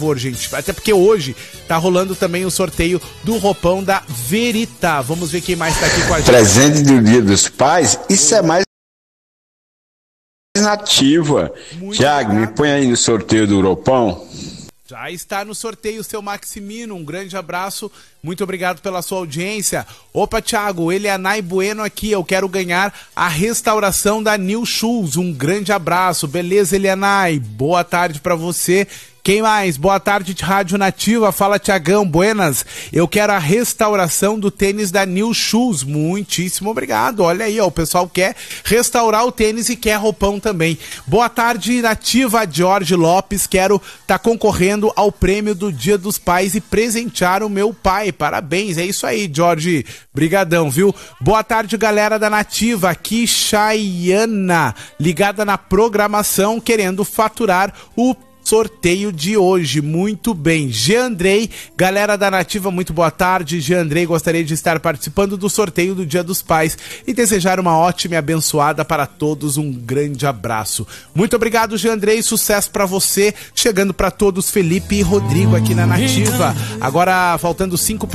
gente, até porque hoje tá rolando também o sorteio do roupão da Verità. Vamos ver quem mais tá aqui com a gente. Presente do Dia dos Pais, isso é mais nativa. Tiago, me põe aí no sorteio do roupão. Já está no sorteio o seu Maximino, um grande abraço, muito obrigado pela sua audiência. Opa, Thiago, Elianai Bueno aqui, eu quero ganhar a restauração da New Shoes, um grande abraço, beleza, Elianai, boa tarde para você. Quem mais? Boa tarde, Rádio Nativa, fala Tiagão, buenas, eu quero a restauração do tênis da New Shoes, muitíssimo obrigado, olha aí, ó, o pessoal quer restaurar o tênis e quer roupão também. Boa tarde, Nativa, Jorge Lopes, quero tá concorrendo ao prêmio do Dia dos Pais e presentear o meu pai, parabéns, é isso aí, Jorge, brigadão, viu? Boa tarde, galera da Nativa, aqui Chayana, ligada na programação, querendo faturar o sorteio de hoje, muito bem. Geandrei, galera da Nativa, muito boa tarde. Geandrei, gostaria de estar participando do sorteio do Dia dos Pais e desejar uma ótima e abençoada para todos, um grande abraço. Muito obrigado, Geandrei, sucesso para você, chegando para todos Felipe e Rodrigo aqui na Nativa. Agora, faltando 5